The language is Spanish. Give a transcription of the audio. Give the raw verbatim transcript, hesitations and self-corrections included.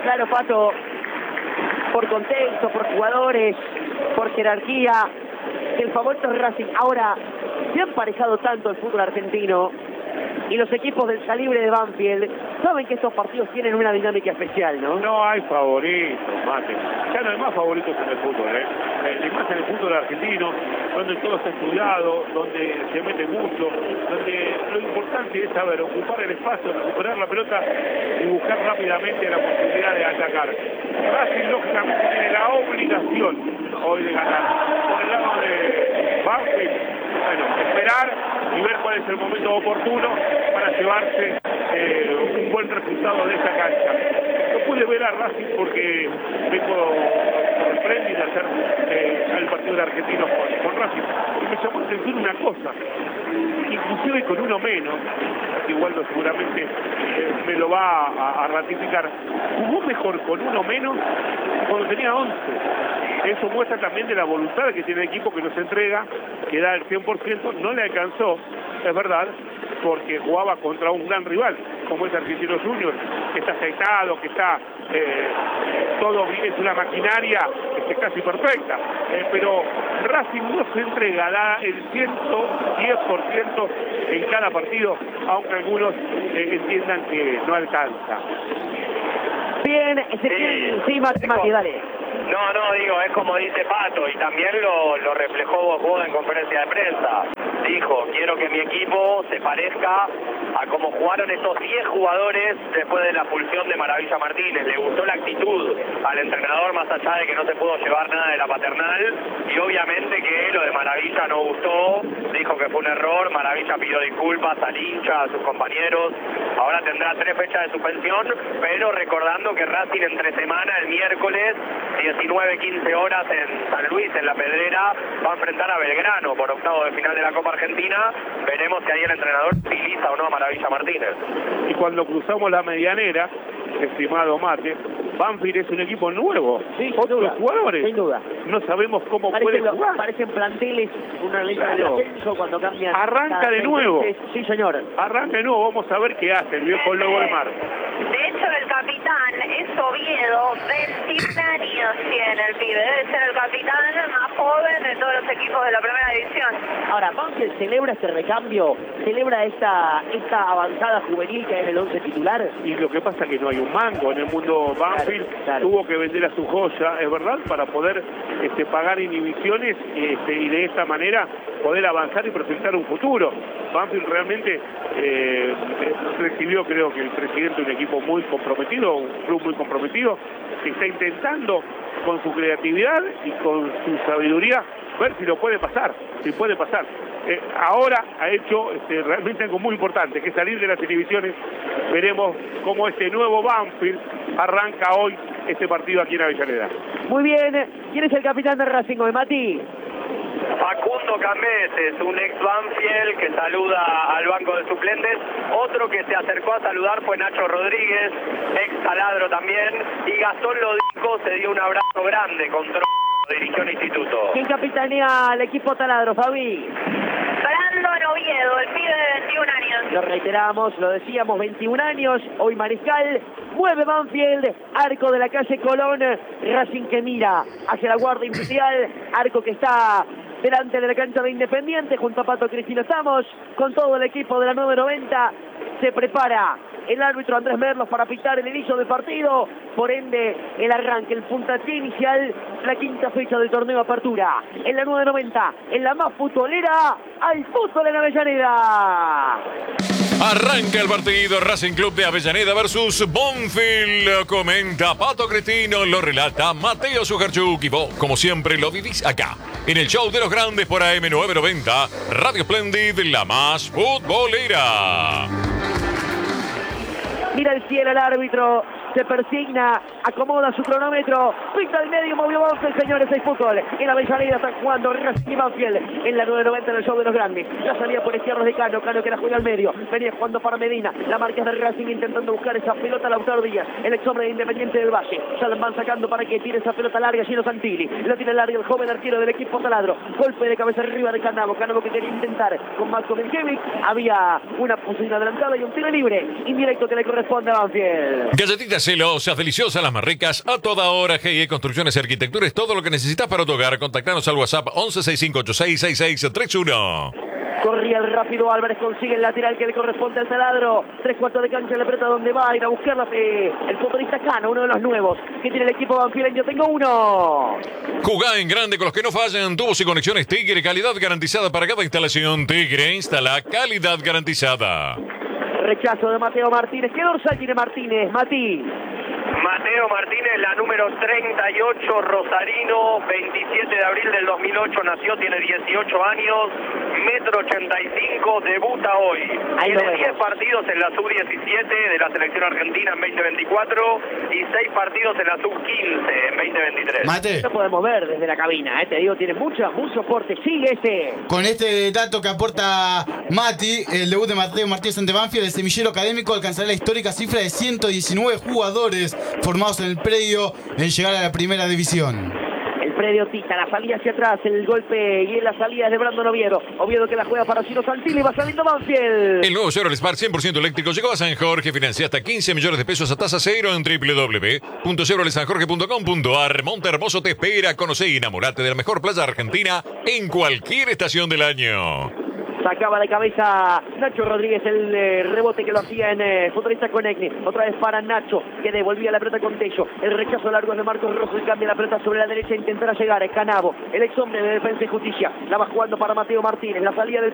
Claro, Pato, por contexto, por jugadores, por jerarquía, el favorito es Racing. Ahora, se ha emparejado tanto el fútbol argentino y los equipos del calibre de Banfield saben que estos partidos tienen una dinámica especial, ¿no? No hay favoritos, Mate. Ya no hay más favoritos en el fútbol, ¿eh? Hay más en el fútbol argentino, donde todo está estudiado, donde se mete mucho, donde lo importante es saber ocupar el espacio, recuperar la pelota y buscar rápidamente la posibilidad de atacar. Racing, lógicamente, tiene la obligación hoy de ganar. Por el lado de Banfield, bueno, esperar y ver cuál es el momento oportuno para llevarse eh, un buen resultado de esta cancha. No pude ver a Racing porque vengo sorprendido de hacer eh, el partido de Argentinos con, con Racing. Y me llamó la atención una cosa, inclusive con uno menos, que igual no, seguramente eh, me lo va a, a ratificar, jugó mejor con uno menos cuando tenía once. Eso muestra también de la voluntad que tiene el equipo, que nos entrega, que da el cien por ciento, no le alcanzó, es verdad, porque jugaba contra un gran rival, como es Argentinos Juniors, que está aceitado, que está, eh, todo es una maquinaria este, casi perfecta, eh, pero Racing no se entrega, da el ciento diez por ciento en cada partido, aunque algunos eh, entiendan que no alcanza. Bien, Ezequiel, sí, Mati, Mati, dale. No, no, digo, es como dice Pato, y también lo, lo reflejó Bobo en conferencia de prensa. Dijo, quiero que mi equipo se parezca a como jugaron estos diez jugadores después de la expulsión de Maravilla Martínez. Le gustó la actitud al entrenador, más allá de que no se pudo llevar nada de la paternal, y obviamente que lo de Maravilla no gustó, dijo que fue un error. Maravilla pidió disculpas al hincha, a sus compañeros. Ahora tendrá tres fechas de suspensión, pero recordando que Racing entre semana, el miércoles, diecinueve quince horas en San Luis, en La Pedrera, va a enfrentar a Belgrano por octavo de final de la Copa Argentina. Veremos si ahí el entrenador utiliza o no a Maravilla Martínez. Y cuando cruzamos la medianera, estimado Mate, Banfield es un equipo nuevo, sí, otros duda, jugadores, sin duda. No sabemos cómo parecen puede lo, jugar. Parecen planteles, una ley claro. de ascenso cuando cambian. Arranca de nuevo. Meses. Sí, señor. Arranca de nuevo, vamos a ver qué hace el viejo Lobo del Mar. De hecho, el capitán es Oviedo, veintiún años tiene el pibe, debe ser el capitán más joven de todos los equipos de la primera división. Ahora, Banfield celebra este recambio, celebra esta, esta avanzada juvenil que hay en el once titular. Y lo que pasa es que no hay un mango en el mundo Banfield, claro, claro. Tuvo que vender a su joya, es verdad, para poder este, pagar inhibiciones este, y de esta manera poder avanzar y presentar un futuro. Banfield realmente eh, recibió, creo que el presidente, un equipo muy comprometido, un club muy comprometido, que está intentando con su creatividad y con su sabiduría ver si lo puede pasar, si puede pasar. Eh, ahora ha hecho este, realmente algo muy importante, que es salir de las inhibiciones. Veremos cómo este nuevo Banfield arranca hoy este partido aquí en Avellaneda. Muy bien, ¿quién es el capitán de Racing hoy, Mati? Facundo Cambeses, un ex Banfield que saluda al banco de suplentes. Otro que se acercó a saludar fue Nacho Rodríguez, ex Taladro también. Y Gastón Lodico se dio un abrazo grande con Tro, dirigió el instituto. ¿Quién capitanea al equipo Taladro, Fabi? Brandon Oviedo, el pibe de veintiún años. Lo reiteramos, lo decíamos, veintiún años, hoy mariscal. Mueve Banfield, arco de la calle Colón, Racing que mira hacia la guardia imperial, arco que está delante de la cancha de Independiente, junto a Pato Cristino estamos, con todo el equipo de la nueve noventa, se prepara el árbitro Andrés Merlos para pitar el inicio del partido, por ende el arranque, el puntapié inicial, la quinta fecha del torneo Apertura, en la nueve noventa, en la más futbolera, al fútbol en Avellaneda. Arranca el partido Racing Club de Avellaneda versus Banfield. Comenta Pato Cristino, lo relata Mateo Sujarchuk y vos, como siempre, lo vivís acá, en el show de los grandes por A M nueve noventa, Radio Splendid, la más futbolera. Mira el cielo el árbitro, se persigna, acomoda su cronómetro, pinta al medio, movió Banfield, señores, hay fútbol. En Avellaneda están jugando Racing y Banfield en la nueve noventa en el show de los grandes. La salida por izquierda de Cano, Cano que la juega al medio, venía jugando para Medina, la marca es de Racing intentando buscar esa pelota a Lautaro Díaz, el ex hombre de Independiente del Valle. Ya la van sacando para que tire esa pelota larga, Gino Santilli, la tiene larga el joven arquero del equipo Taladro, golpe de cabeza arriba de Canavo, Canavo que quería intentar con Marco Miljevic, había una posición adelantada y un tiro libre indirecto que le corresponde a Banfield. Galletitas celosas, deliciosas las más ricas a toda hora. G I E Construcciones y Arquitectura es todo lo que necesitas para tu hogar. Contactanos al WhatsApp once sesenta y cinco ochenta y seis sesenta y seis treinta y uno. Corría el rápido Álvarez, consigue el lateral que le corresponde al taladro. Tres cuartos de cancha, le aprieta donde va a ir a buscarla. Eh, el futbolista Cano, uno de los nuevos que tiene el equipo banfileño. Yo tengo uno. Jugá en grande con los que no fallan. Tubos y conexiones Tigre, calidad garantizada para cada instalación. Tigre instala calidad garantizada. Rechazo de Mateo Martínez. ¿Qué dorsal tiene Martínez? Mati. Mateo Martínez, la número treinta y ocho, rosarino, veintisiete de abril del dos mil ocho, nació, tiene dieciocho años, metro ochenta y cinco, debuta hoy. Ahí tiene diez partidos en la sub diecisiete de la selección argentina en veinte veinticuatro y seis partidos en la sub quince en veinte veintitrés. Mate. Lo podemos ver desde la cabina, eh, te digo, tiene mucho, mucho soporte. Sigue este. Con este dato que aporta Mati, el debut de Mateo Martínez ante Banfield, el semillero académico alcanzará la histórica cifra de ciento diecinueve jugadores formados en el predio en llegar a la primera división. El predio Tita, la salida hacia atrás, el golpe y en la salida es de Brandon Oviedo. Oviedo que la juega para Ciro Santilli, va saliendo Banfield. El nuevo Chevrolet Spark cien por ciento eléctrico llegó a San Jorge. Financia hasta quince millones de pesos a tasa cero en doble u doble u doble u punto chevrolet san jorge punto com punto a r. Monte Hermoso te espera. Conoce y enamorate de la mejor playa argentina en cualquier estación del año. Sacaba de cabeza Nacho Rodríguez el eh, rebote que lo hacía en eh, futbolista con Egni. Otra vez para Nacho, que devolvía la pelota con Tello. El rechazo largo es de Marcos Rosso y cambia la pelota sobre la derecha. Intentará llegar a Canavo, el ex hombre de Defensa y Justicia. La va jugando para Mateo Martínez. La salida del